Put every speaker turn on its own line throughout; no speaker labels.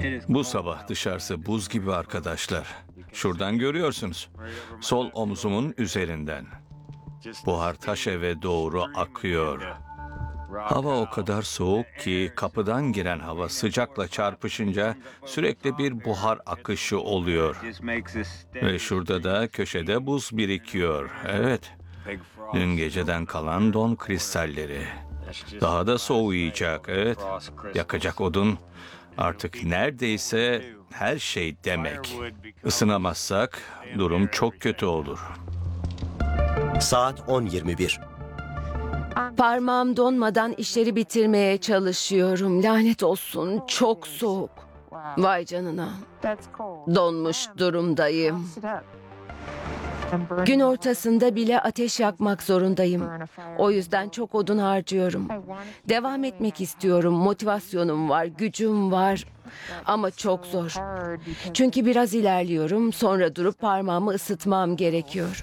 Bu sabah dışarısı buz gibi arkadaşlar. Şuradan görüyorsunuz. Sol omzumun üzerinden. Buhar taş eve doğru akıyor. Hava o kadar soğuk ki kapıdan giren hava sıcakla çarpışınca sürekli bir buhar akışı oluyor. Ve şurada da köşede buz birikiyor. Evet, dün geceden kalan don kristalleri. Daha da soğuyacak, evet. Yakacak odun artık neredeyse her şey demek. Isınamazsak durum çok kötü olur.
Saat 10:21.
Parmağım donmadan işleri bitirmeye çalışıyorum. Lanet olsun, çok soğuk. Vay canına. Donmuş durumdayım. Gün ortasında bile ateş yakmak zorundayım. O yüzden çok odun harcıyorum. Devam etmek istiyorum. Motivasyonum var, gücüm var. Ama çok zor. Çünkü biraz ilerliyorum, sonra durup parmağımı ısıtmam gerekiyor.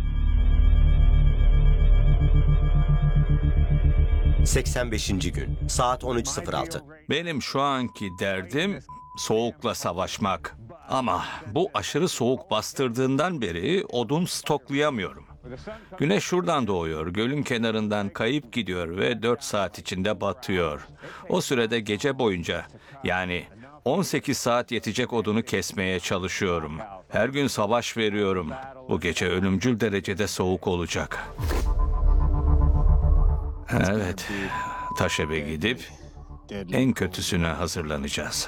85. gün. Saat 13:06.
Benim şu anki derdim soğukla savaşmak. Ama bu aşırı soğuk bastırdığından beri odun stoklayamıyorum. Güneş şuradan doğuyor, gölün kenarından kayıp gidiyor ve 4 saat içinde batıyor. O sürede gece boyunca, yani 18 saat yetecek odunu kesmeye çalışıyorum. Her gün savaş veriyorum. Bu gece ölümcül derecede soğuk olacak. Evet, taş eve gidip en kötüsüne hazırlanacağız.